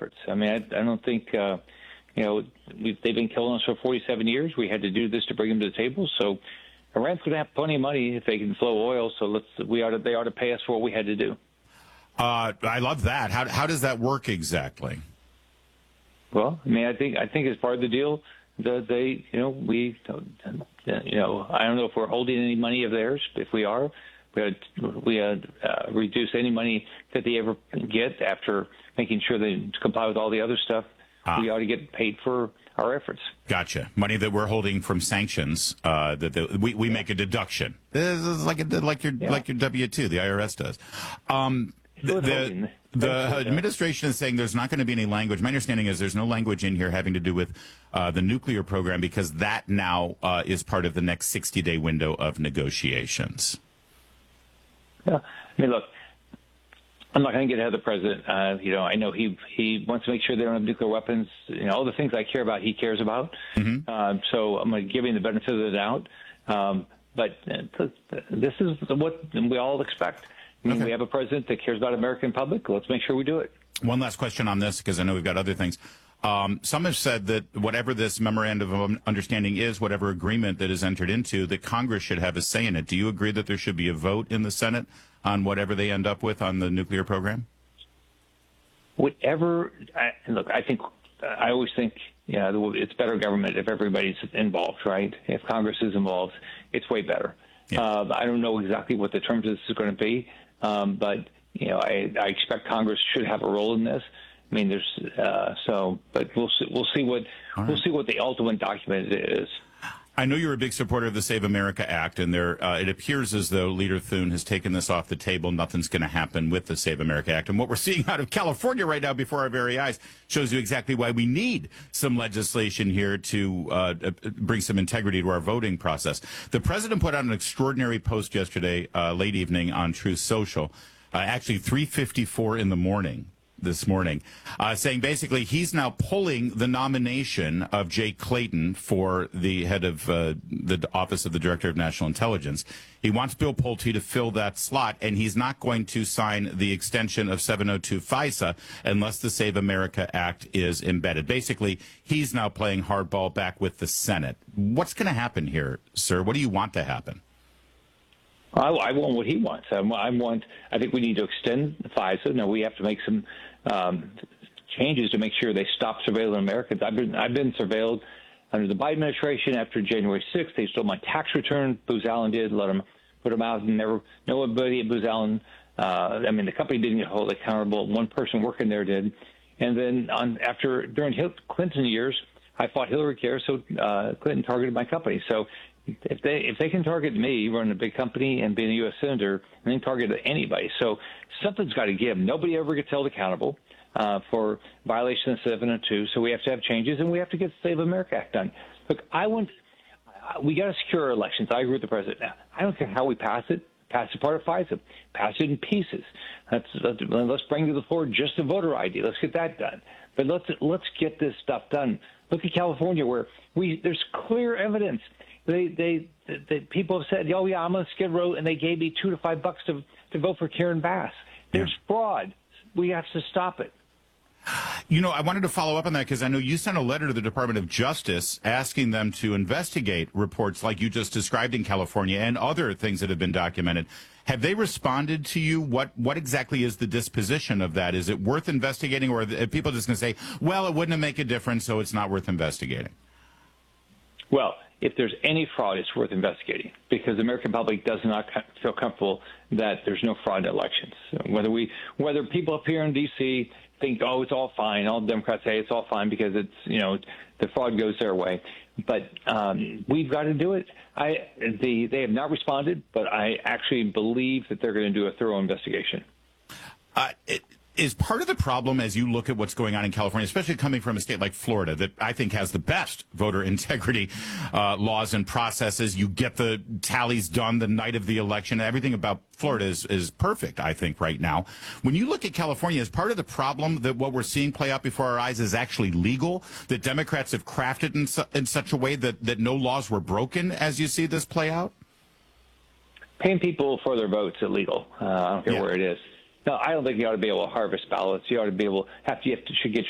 efforts. I mean, I don't think, they've been killing us for 47 years. We had to do this to bring them to the table. So Iran's going to have plenty of money if they can flow oil. So they ought to pay us for what we had to do. I love that. How does that work exactly? Well, I mean, I think as part of the deal, I don't know if we're holding any money of theirs. If we are, we reduce any money that they ever get after making sure they comply with all the other stuff. We ought to get paid for our efforts. Gotcha. Money that we're holding from sanctions, we make a deduction. This is like your W-2, the IRS does. The administration is saying there's not going to be any language. My understanding is there's no language in here having to do with the nuclear program because that now is part of the next 60-day window of negotiations. Yeah. I mean, look, I'm not going to get ahead of the president. I know he wants to make sure they don't have nuclear weapons. All the things I care about, he cares about. Mm-hmm. So I'm going to give him the benefit of the doubt. But this is what we all expect. I mean, we have a president that cares about American public. Let's make sure we do it. One last question on this, because I know we've got other things. Some have said that whatever this memorandum of understanding is, whatever agreement that is entered into, that Congress should have a say in it. Do you agree that there should be a vote in the Senate on whatever they end up with on the nuclear program? I always think, it's better government if everybody's involved, right? If Congress is involved, it's way better. Yeah. I don't know exactly what the terms of this is going to be, but I expect Congress should have a role in this. I mean, but we'll see what the ultimate document is. I know you're a big supporter of the Save America Act, and it appears as though Leader Thune has taken this off the table. Nothing's going to happen with the Save America Act. And what we're seeing out of California right now before our very eyes shows you exactly why we need some legislation here to bring some integrity to our voting process. The president put out an extraordinary post yesterday, late evening, on Truth Social, actually 3:54 in the morning. This morning, saying basically he's now pulling the nomination of Jay Clayton for the head of the Office of the Director of National Intelligence. He wants Bill Pulte to fill that slot, and he's not going to sign the extension of 702 FISA unless the Save America Act is embedded. Basically, he's now playing hardball back with the Senate. What's going to happen here, sir? What do you want to happen? I want what he wants. I think we need to extend FISA. Now, we have to make some changes to make sure they stop surveilling Americans. I've been surveilled under the Biden administration after January 6th. They stole my tax return. Booz Allen did. Put them out, and nobody at Booz Allen. The company didn't get held accountable. One person working there did. And then during Clinton years, I fought Hillary Care, so Clinton targeted my company. So if they can target me, running a big company and being a U.S. senator, and they can target anybody. So something's got to give. Nobody ever gets held accountable for violation of 702. So we have to have changes, and we have to get the Save America Act done. Look, we got to secure our elections. I agree with the president. Now, I don't care how we pass it. Pass it part of FISA. Pass it in pieces. Let's bring to the floor just the voter ID. Let's get that done. But let's get this stuff done. Look at California, where there's clear evidence. They people have said, "Oh yeah, I'm on Skid Row," and they gave me $2 to $5 to vote for Karen Bass. There's fraud. We have to stop it. I wanted to follow up on that because I know you sent a letter to the Department of Justice asking them to investigate reports like you just described in California and other things that have been documented. Have they responded to you? What exactly is the disposition of that? Is it worth investigating, or are people just going to say, well, it wouldn't make a difference, so it's not worth investigating? Well, if there's any fraud, it's worth investigating because the American public does not feel comfortable that there's no fraud in elections. So whether people up here in D.C. think, oh, it's all fine, all Democrats say it's all fine because it's, the fraud goes their way. But we've got to do it. They have not responded, but I actually believe that they're going to do a thorough investigation. Is part of the problem as you look at what's going on in California, especially coming from a state like Florida that I think has the best voter integrity laws and processes, you get the tallies done the night of the election. Everything about Florida is perfect, I think, right now. When you look at California, is part of the problem that what we're seeing play out before our eyes is actually legal, that Democrats have crafted in such a way that no laws were broken as you see this play out? Paying people for their votes is illegal. I don't care where it is. No, I don't think you ought to be able to harvest ballots. You ought to be able should get